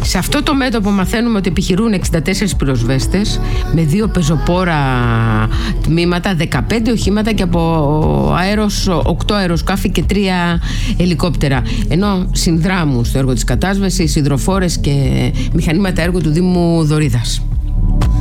Σε αυτό το μέτωπο μαθαίνουμε ότι επιχειρούν 64 πυροσβέστες με 2 πεζοπόρα τμήματα, 15 οχήματα και από αέρος 8 αεροσκάφη και 3 ελικόπτερα. Ενώ συνδράμουν στο έργο της κατάσβεσης υδροφόρες και μηχανήματα έργου του Δήμου Δωρίδας.